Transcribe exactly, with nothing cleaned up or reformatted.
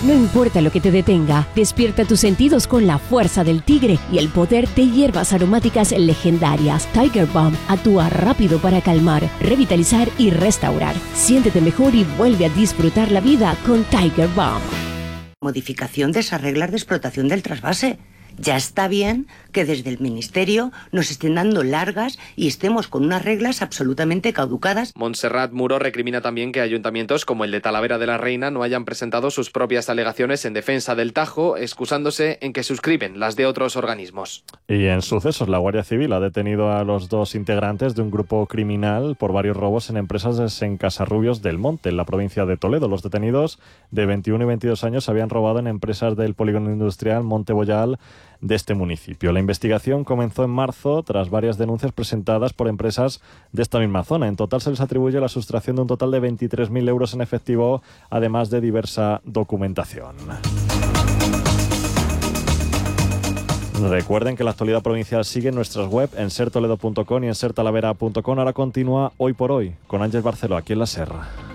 No importa lo que te detenga, despierta tus sentidos con la fuerza del tigre y el poder de hierbas aromáticas legendarias. Tiger Balm actúa rápido para calmar, revitalizar y restaurar. Siéntete mejor y vuelve a disfrutar la vida con Tiger Balm. Modificación de esas reglas de explotación del trasvase. Ya está bien que desde el Ministerio nos estén dando largas y estemos con unas reglas absolutamente caducadas. Montserrat Muro recrimina también que ayuntamientos como el de Talavera de la Reina no hayan presentado sus propias alegaciones en defensa del Tajo, excusándose en que suscriben las de otros organismos. Y en sucesos, la Guardia Civil ha detenido a los dos integrantes de un grupo criminal por varios robos en empresas en Casarrubios del Monte, en la provincia de Toledo. Los detenidos de veintiuno y veintidós años habían robado en empresas del polígono industrial Monte Boyal de este municipio. La investigación comenzó en marzo tras varias denuncias presentadas por empresas de esta misma zona. En total se les atribuye la sustracción de un total de veintitrés mil euros en efectivo, además de diversa documentación. Recuerden que la actualidad provincial sigue en nuestras web, en ser toledo punto com y en ser talavera punto com. Ahora continúa Hoy por Hoy con Ángel Barceló, aquí en La Serra.